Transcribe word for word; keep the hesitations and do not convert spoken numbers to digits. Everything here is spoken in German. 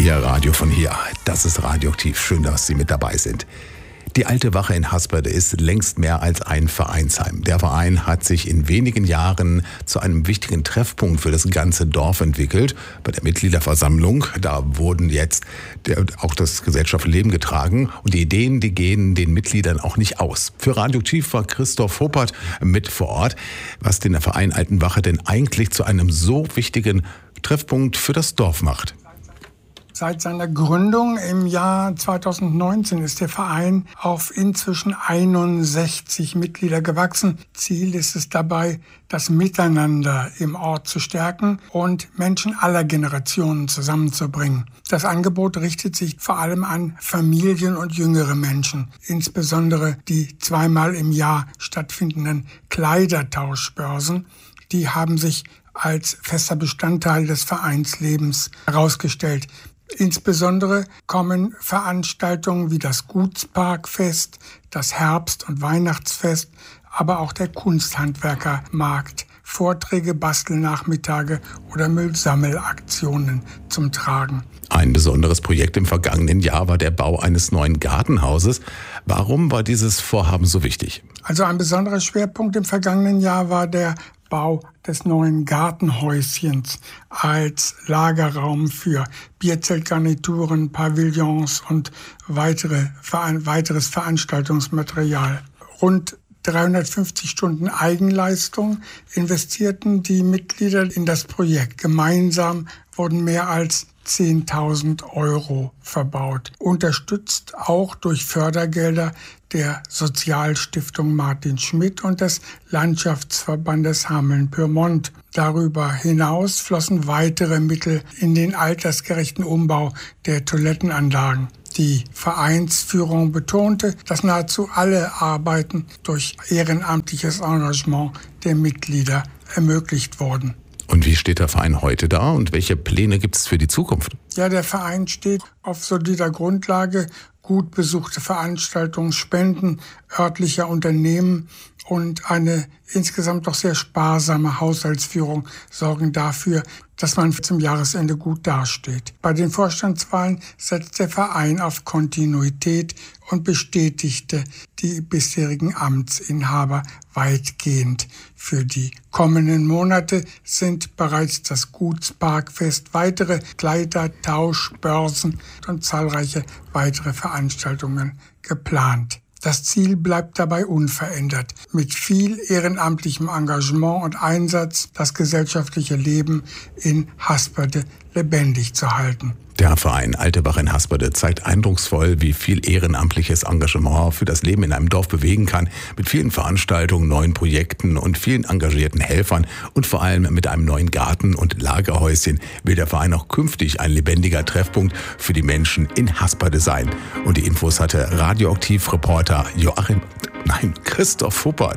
Ihr Radio von hier, das ist Radioaktiv. Schön, dass Sie mit dabei sind. Die Alte Wache in Hasperde ist längst mehr als ein Vereinsheim. Der Verein hat sich in wenigen Jahren zu einem wichtigen Treffpunkt für das ganze Dorf entwickelt. Bei der Mitgliederversammlung, da wurden jetzt der, auch das gesellschaftliche Leben getragen. Und die Ideen, die gehen den Mitgliedern auch nicht aus. Für Radioaktiv war Christoph Huppert mit vor Ort, was den Verein Alten Wache denn eigentlich zu einem so wichtigen Treffpunkt für das Dorf macht. Seit seiner Gründung im Jahr zweitausendneunzehn ist der Verein auf inzwischen einundsechzig Mitglieder gewachsen. Ziel ist es dabei, das Miteinander im Ort zu stärken und Menschen aller Generationen zusammenzubringen. Das Angebot richtet sich vor allem an Familien und jüngere Menschen, insbesondere die zweimal im Jahr stattfindenden Kleidertauschbörsen. Die haben sich als fester Bestandteil des Vereinslebens herausgestellt. Insbesondere kommen Veranstaltungen wie das Gutsparkfest, das Herbst- und Weihnachtsfest, aber auch der Kunsthandwerkermarkt, Vorträge, Bastelnachmittage oder Müllsammelaktionen zum Tragen. Ein besonderes Projekt im vergangenen Jahr war der Bau eines neuen Gartenhauses. Warum war dieses Vorhaben so wichtig? Also ein besonderer Schwerpunkt im vergangenen Jahr war der Bau des neuen Gartenhäuschens als Lagerraum für Bierzeltgarnituren, Pavillons und weitere, weiteres Veranstaltungsmaterial. Rund dreihundertfünfzig Stunden Eigenleistung investierten die Mitglieder in das Projekt. Gemeinsam wurden mehr als zehntausend Euro verbaut. Unterstützt auch durch Fördergelder der Sozialstiftung Martin Schmidt und des Landschaftsverbandes Hameln-Pyrmont. Darüber hinaus flossen weitere Mittel in den altersgerechten Umbau der Toilettenanlagen. Die Vereinsführung betonte, dass nahezu alle Arbeiten durch ehrenamtliches Engagement der Mitglieder ermöglicht wurden. Und wie steht der Verein heute da und welche Pläne gibt es für die Zukunft? Ja, der Verein steht auf solider Grundlage. Gut besuchte Veranstaltungen, Spenden örtlicher Unternehmen und eine insgesamt doch sehr sparsame Haushaltsführung sorgen dafür, dass man zum Jahresende gut dasteht. Bei den Vorstandswahlen setzt der Verein auf Kontinuität und bestätigte die bisherigen Amtsinhaber weitgehend. Für die kommenden Monate sind bereits das Gutsparkfest, weitere Kleidertauschbörsen und zahlreiche weitere Veranstaltungen geplant. Das Ziel bleibt dabei unverändert, mit viel ehrenamtlichem Engagement und Einsatz das gesellschaftliche Leben in Hasperde lebendig zu halten. Der Verein Alte Wache in Hasperde zeigt eindrucksvoll, wie viel ehrenamtliches Engagement für das Leben in einem Dorf bewegen kann, mit vielen Veranstaltungen, neuen Projekten und vielen engagierten Helfern und vor allem mit einem neuen Garten- und Lagerhäuschen will der Verein auch künftig ein lebendiger Treffpunkt für die Menschen in Hasperde sein. Und die Infos hatte Radioaktiv-Reporter Joachim, nein, Christoph Huppert.